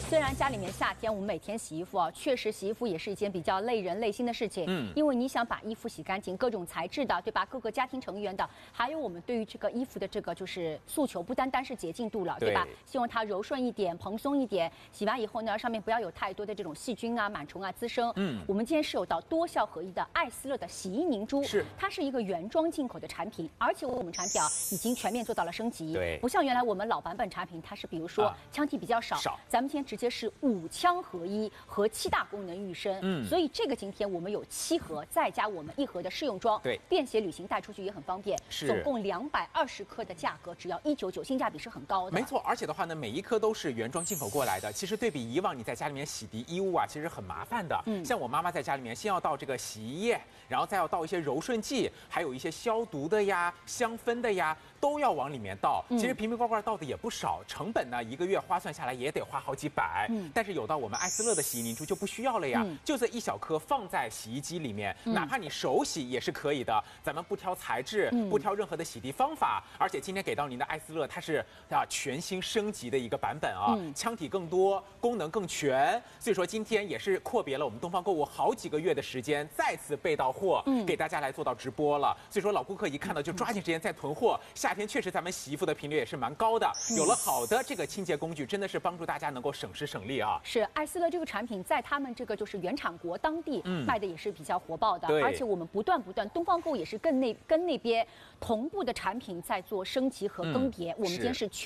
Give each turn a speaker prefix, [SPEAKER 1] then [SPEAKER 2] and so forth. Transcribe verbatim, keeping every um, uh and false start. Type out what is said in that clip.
[SPEAKER 1] 虽然家里面夏天我们每天洗衣服啊，确实洗衣服也是一件比较累人累心的事情。嗯，因为你想把衣服洗干净，各种材质的，对吧？各个家庭成员的，还有我们对于这个衣服的这个就是诉求，不单单是洁净度了，对吧？希望它柔顺一点、蓬松一点。洗完以后呢，上面不要有太多的这种细菌啊、螨虫啊滋生。嗯，我们今天是有到多效合一的艾斯乐的洗衣凝珠，是它是一个原装进口的产品，而且我们产品啊已经全面做到了升级。对，不像原来我们老版本产品，它是比如说腔体比较少，少咱们今天直接是五腔合一和七大功能育生。嗯，所以这个今天我们有七盒，再加我们一盒的试用装，对，便携旅行带出去也很方便。是，总共两百二十克的价格只要一九九，性价比是很高的。
[SPEAKER 2] 没错，而且的话呢，每一颗都是原装进口过来的。其实对比以往你在家里面洗涤衣物啊，其实很麻烦的。嗯，像我妈妈在家里面，先要倒这个洗衣液，然后再要倒一些柔顺剂，还有一些消毒的呀、香氛的呀，都要往里面倒。其实瓶瓶罐罐倒的也不少，成本呢一个月花算下来也得花好几百。嗯，但是有到我们艾斯乐的洗衣凝珠就不需要了呀，嗯、就这一小颗放在洗衣机里面，嗯、哪怕你手洗也是可以的。咱们不挑材质，嗯、不挑任何的洗涤方法，而且今天给到您的艾斯乐，它是啊全新升级的一个版本啊，嗯、腔体更多，功能更全。所以说今天也是阔别了我们东方购物好几个月的时间，再次备到货，嗯、给大家来做到直播了。所以说老顾客一看到就抓紧时间再囤货。夏天确实咱们洗衣服的频率也是蛮高的，有了好的这个清洁工具，真的是帮助大家能够省时省力啊。
[SPEAKER 1] 是艾斯乐这个产品在他们这个就是原产国当地卖的也是比较火爆的，嗯、而且我们不断不断，东方购物也是跟那跟那边同步的产品在做升级和更迭。嗯、我们今天是全。